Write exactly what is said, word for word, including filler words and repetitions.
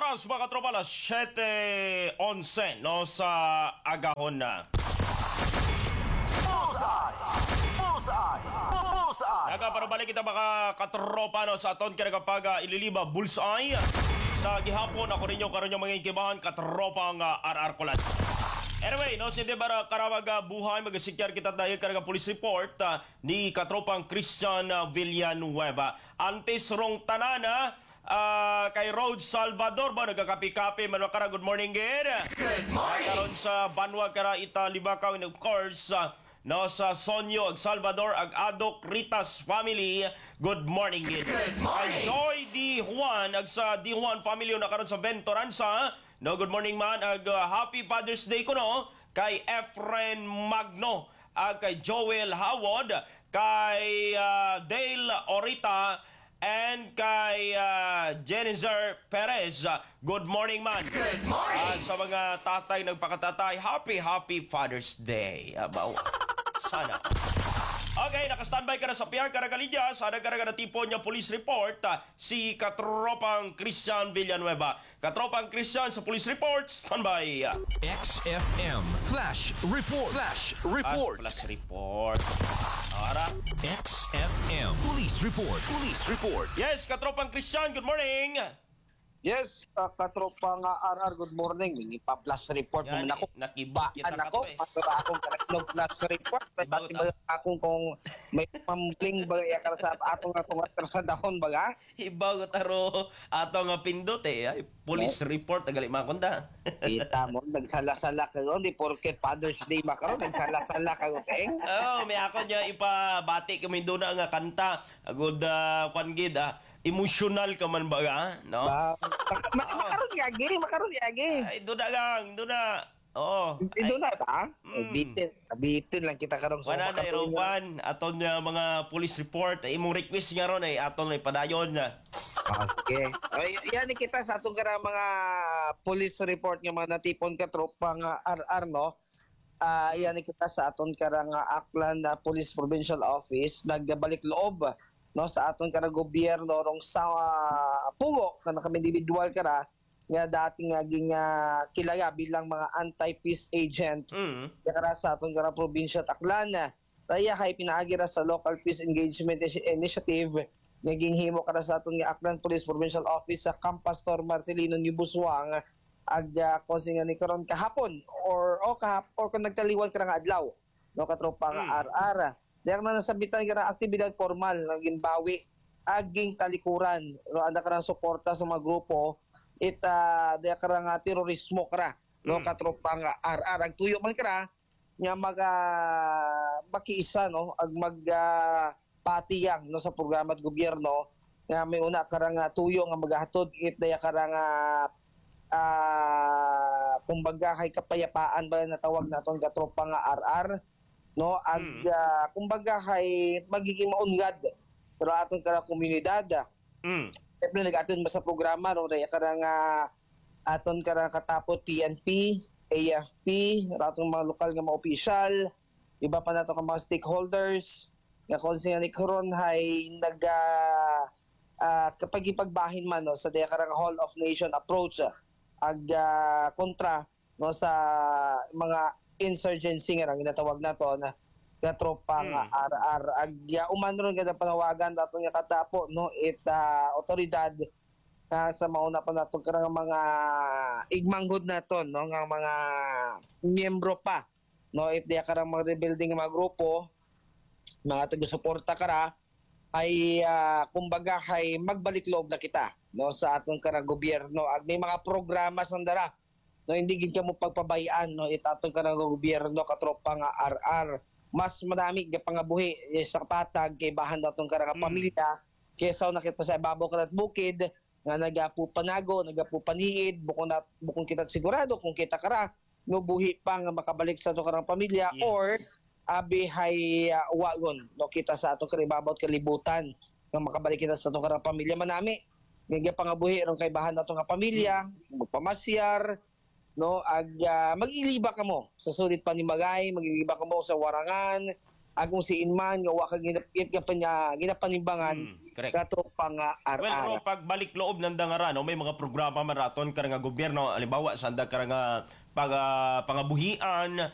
oras mga katropa, alas siyete onse no, sa agahon na. Bullseye! Bullseye! Bullseye! Nagaparabalik kita mga katropa no, sa aton kinagapag uh, ililiba bullseye. Sa gihapon ako rin yung karon yung mga ikibahan katropang uh, R R Kulat. Anyway, no, hindi ba karawag uh, buhay magasikyar kita dahil karaga police report uh, ni katropang Christian uh, Villanueva. Antes rong tanana uh, kay Road Salvador ba nagkakapi-kapi man kara, good morning gid. Good morning! Karon sa Banwa kara Italibakaw and of course uh, no, sa Sonyo ag Salvador ag Adok Ritas family, good morning gid. Good morning! Kay Joy D. Juan ag sa D. Juan family na karon sa Ventoranza. No, good morning man ag uh, happy Father's Day ko no kay Efren Magno ag kay Joel Howard, kay uh, Dale Orita and kay uh, Jenizer Perez. Good morning man. Good morning! Ah, sa mga tatay nagpakatatay, happy happy Father's Day. Abaw. Sana. Okay, naka-standby ka na sa Piyang Caragalilla. Sana ka na tipo niya police report ah, si Katropang Christian Villanueva. Katropang Christian sa police report, standby. X F M Flash Report. Flash Report. Ah, flash report. Ara. X F M Police Report. Police Report. Yes, Katropang Christian, good morning. Yes, uh, katropa nga R R, good morning. Hindi pa plus report Yan, naman ako. nakibot kita Baan ako, kato, eh. para akong kanaklog plus report. May Ibagot pati ba akong kung may pamukling ba yakar sa atong atong atar sa dahon baga? Ibaw ko taro ato nga pindot eh. Ay, police report, tagali makunda. Kita mo, nagsala-sala ka yun. Di porket Father's Day makaroon, nagsala-sala ka yun. Eh? Oh, may ako niya ipabati kami doon na nga kanta. Agud uh, kwan gid ah. Emotional ka man ba ga? No? Ba, mak- mak- makaroon yagi, makaroon yagi. Ay, doon na gang, doon na. Oo. Ito na ta? Mm. Bitin, bitin lang kita karong Wala na, makaroon yun. Rowan. Aton nga mga police report. Ay, imong request nga ron ay aton may padayon na. Ah, sige. Ay, yan kita sa atong gara mga police report nga mga natipon ka tropa nga R R, no? Ah, yan kita sa atong kara nga Aklan na Police Provincial Office nagbalik loob no sa atong kara gobyerno rong sa uh, pugo kana kami individual kara nga dating nga ging uh, kilala bilang mga anti-peace agent Mm. kara sa atong kara probinsya Aklan. Raya kay pinaagira sa Local Peace Engagement Initiative naging himo kara sa atong Aklan Police Provincial Office sa Camp Pastor Marcelino New Busuang ag uh, konsinga ni karon kahapon or o kahap or kung nagtaliwan ka nga adlaw no katropa nga Mm. R R diyak na nasabitan ka ng aktibidad formal naging bawi aging talikuran no anda ka ng suporta sa mga grupo it uh, diyak ka nga terorismo kara no Mm. katropa nga R R ag tuyo man kara nga mag uh, makiisa no ag mag uh, patiyang no sa programa at gobyerno nga may una kara nga tuyo nga maghatod it diyak ka nga ah kumbaga kay kapayapaan ba natawag naton ka tropa nga R R no ag Mm. uh, kumbaga kay magiging maungad pero aton kara komunidad Mm. siyempre nag-attend ba sa programa no raya kara nga aton kara katapot P N P A F P ratong mga lokal nga mga opisyal iba pa nato ka mga stakeholders nga konsinga ni karon hay nag uh, uh, kapag ipagbahin man no sa daya karang Hall of Nation approach ag uh, kontra no sa mga insurgency nga ang ginatawag nato na nga tropa nga Mm. R R ag uh, uman ron kada panawagan dato nga katapo no it uh, otoridad na sa mauna pa nato karang mga igmanghod naton no nga mga miyembro pa no it diya karang mga rebuilding nga mga grupo mga taga-suporta kara ay uh, kumbaga ay magbalik loob na kita no sa atong karang gobyerno at may mga programa sandara no hindi gid ka mo pagpabayaan no it atong karang gobyerno katropa nga R R mas marami nga pangabuhi eh, sa patag kay bahan atong karang Mm. pamilya kaysa nakita sa ibabaw karat bukid nga nagapu panago nagapu paniid bukong na, bukong kita sigurado kung kita kara no buhi pa nga makabalik sa atong karang pamilya Yes. or abi hay uh, wagon no kita sa atong karibabaw at kalibutan nga makabalik kita sa atong karang pamilya manami nga pangabuhi ron kay bahan nato nga pamilya magpamasyar no ag uh, mag-iliba ka mo sa sulit panimagay mag-iliba ka mo sa warangan agong si Inman nga wa ka ginapit ka pa niya ginapanimbangan Hmm, correct. kato pang uh, Well, ar-ara. pero pag balik loob ng dangara, no, may mga programa maraton ka nga gobyerno, halimbawa sa anda ka nga pag, ah, pangabuhian,